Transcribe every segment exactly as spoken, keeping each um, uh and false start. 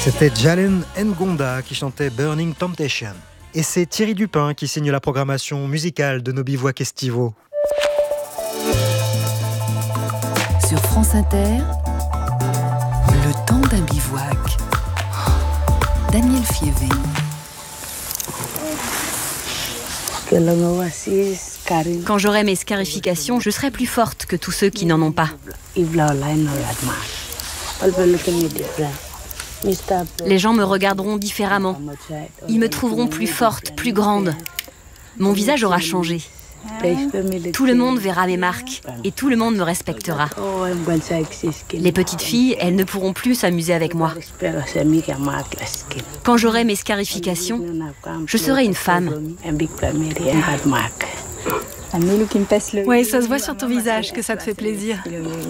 C'était Jalen Ngonda qui chantait Burning Temptation. Et c'est Thierry Dupin qui signe la programmation musicale de nos bivouacs estivaux. Sur France Inter, le temps d'un bivouac. Daniel Fievé. Quand j'aurai mes scarifications, je serai plus forte que tous ceux qui n'en ont pas. Les gens me regarderont différemment. Ils me trouveront plus forte, plus grande. Mon visage aura changé. Tout le monde verra mes marques et tout le monde me respectera. Les petites filles, elles ne pourront plus s'amuser avec moi. Quand j'aurai mes scarifications, je serai une femme. Oui, ça se voit sur ton visage que ça te fait plaisir.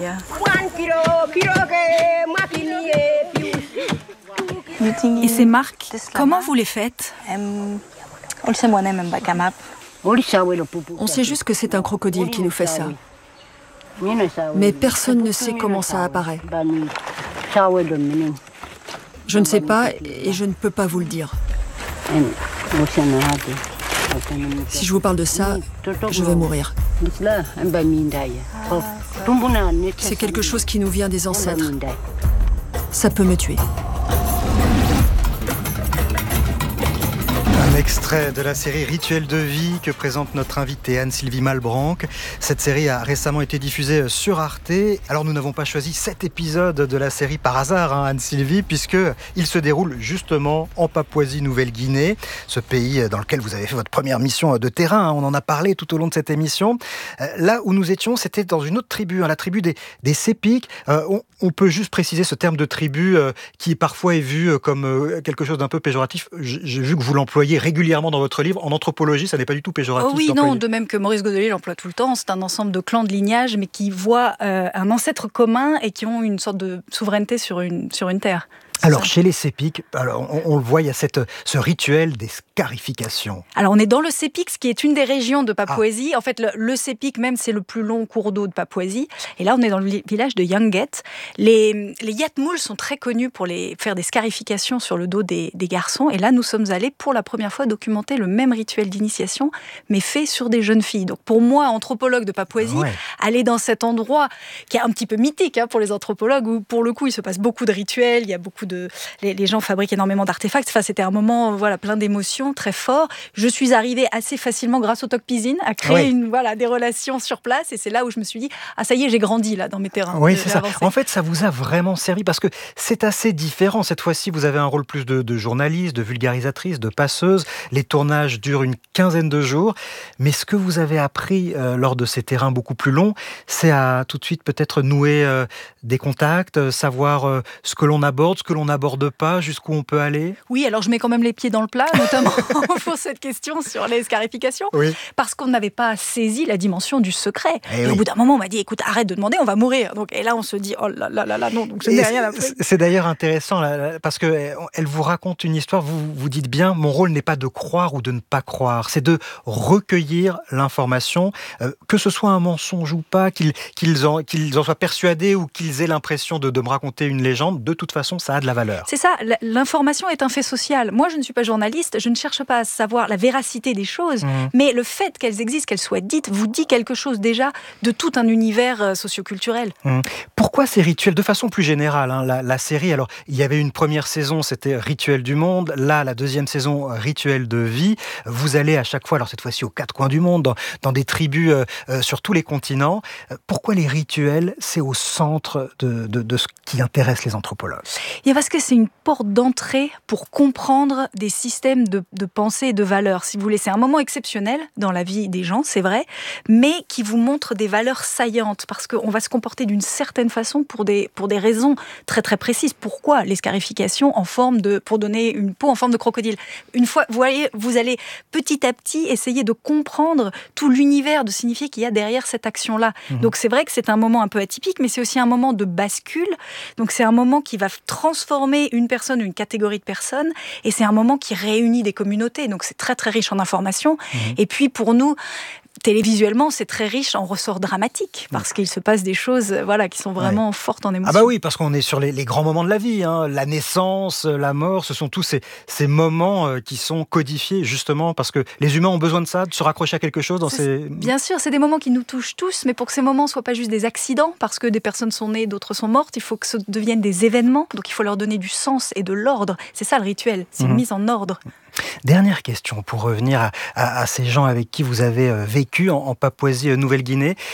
Et ces marques, comment vous les faites ? On sait juste que c'est un crocodile qui nous fait ça. Mais personne ne sait comment ça apparaît. Je ne sais pas et je ne peux pas vous le dire. Si je vous parle de ça, je vais mourir. C'est quelque chose qui nous vient des ancêtres. Ça peut me tuer. Un extrait de la série Rituel de vie que présente notre invitée Anne-Sylvie Malbranck. Cette série a récemment été diffusée sur Arte. Alors nous n'avons pas choisi cet épisode de la série par hasard, hein, Anne-Sylvie, puisqu'il se déroule justement en Papouasie-Nouvelle-Guinée, ce pays dans lequel vous avez fait votre première mission de terrain. Hein, on en a parlé tout au long de cette émission. Là où nous étions, c'était dans une autre tribu, hein, la tribu des, des Sepiks. Euh, on, on peut juste préciser ce terme de tribu euh, qui parfois est vu comme euh, quelque chose d'un peu péjoratif. J'ai vu que vous l'employez régulièrement dans votre livre. En anthropologie, ça n'est pas du tout péjoratif. Oh oui, non, de même que Maurice Godelier l'emploie tout le temps. C'est un ensemble de clans de lignage, mais qui voient euh, un ancêtre commun et qui ont une sorte de souveraineté sur une, sur une terre. Alors, chez les Sepiks, alors, on, on le voit, il y a cette, ce rituel des scarifications. Alors, on est dans le Sepik, qui est une des régions de Papouasie. Ah. En fait, le, le Sepik, même, c'est le plus long cours d'eau de Papouasie. Et là, on est dans le village de Yanget. Les, les Yatmouls sont très connus pour les, faire des scarifications sur le dos des, des garçons. Et là, nous sommes allés, pour la première fois, documenter le même rituel d'initiation, mais fait sur des jeunes filles. Donc, pour moi, anthropologue de Papouasie, ouais. aller dans cet endroit qui est un petit peu mythique hein, pour les anthropologues, où, pour le coup, il se passe beaucoup de rituels, il y a beaucoup de... Les, les gens fabriquent énormément d'artefacts. Enfin, c'était un moment voilà, plein d'émotions, très fort. Je suis arrivée assez facilement, grâce au Tokpizin, à créer oui. une, voilà, des relations sur place. Et c'est là où je me suis dit, ah ça y est, j'ai grandi là, dans mes terrains. Oui, c'est ça. En fait, ça vous a vraiment servi parce que c'est assez différent. Cette fois-ci, vous avez un rôle plus de, de journaliste, de vulgarisatrice, de passeuse. Les tournages durent une quinzaine de jours. Mais ce que vous avez appris euh, lors de ces terrains beaucoup plus longs, c'est à tout de suite peut-être nouer euh, des contacts, euh, savoir euh, ce que l'on aborde, ce que l'on n'aborde pas, jusqu'où on peut aller. Oui, alors je mets quand même les pieds dans le plat, notamment pour cette question sur les scarifications, oui. parce qu'on n'avait pas saisi la dimension du secret. Et, et oui. au bout d'un moment, on m'a dit, écoute, arrête de demander, on va mourir. Donc, et là, on se dit, oh là là là là, non, donc je n'ai rien appris. C'est d'ailleurs intéressant, là, parce qu'elle vous raconte une histoire, vous vous dites bien, mon rôle n'est pas de croire ou de ne pas croire, c'est de recueillir l'information, euh, que ce soit un mensonge ou pas, qu'ils, qu'ils, en, qu'ils en soient persuadés ou qu'ils aient l'impression de, de me raconter une légende, de toute façon, ça a de la valeur. C'est ça, l'information est un fait social. Moi, je ne suis pas journaliste, je ne cherche pas à savoir la véracité des choses, mmh. mais le fait qu'elles existent, qu'elles soient dites, vous dit quelque chose déjà de tout un univers socioculturel. Mmh. Pourquoi ces rituels, de façon plus générale, hein, la, la série, alors il y avait une première saison, c'était Rituel du monde, là, la deuxième saison, Rituel de vie. Vous allez à chaque fois, alors cette fois-ci aux quatre coins du monde, dans, dans des tribus euh, euh, sur tous les continents. Pourquoi les rituels, c'est au centre de, de, de ce qui intéresse les anthropologues? Et parce que c'est une porte d'entrée pour comprendre des systèmes de, de pensée et de valeurs. Si vous voulez, c'est un moment exceptionnel dans la vie des gens, c'est vrai, mais qui vous montre des valeurs saillantes, parce qu'on va se comporter d'une certaine façon pour des, pour des raisons très très précises. Pourquoi les scarifications en forme de, pour donner une peau en forme de crocodile? Une fois, vous voyez, vous allez petit à petit essayer de comprendre tout l'univers de signifié qu'il y a derrière cette action-là. Mmh. Donc c'est vrai que c'est un moment un peu atypique, mais c'est aussi un moment de bascule. Donc c'est un moment qui va transformer une personne, une catégorie de personnes, et c'est un moment qui réunit des communautés. Donc c'est très très riche en informations. Mmh. Et puis pour nous, télévisuellement, c'est très riche en ressorts dramatiques, parce qu'il se passe des choses voilà, qui sont vraiment ouais. fortes en émotion. Ah bah oui, parce qu'on est sur les, les grands moments de la vie, hein. La naissance, la mort, ce sont tous ces, ces moments qui sont codifiés justement parce que les humains ont besoin de ça, de se raccrocher à quelque chose dans ces... Bien sûr, c'est des moments qui nous touchent tous, mais pour que ces moments ne soient pas juste des accidents, parce que des personnes sont nées, d'autres sont mortes, il faut que ce deviennent des événements, donc il faut leur donner du sens et de l'ordre. C'est ça le rituel, c'est une mmh. mise en ordre. Dernière question, pour revenir à, à, à ces gens avec qui vous avez vécu en, en Papouasie-Nouvelle-Guinée.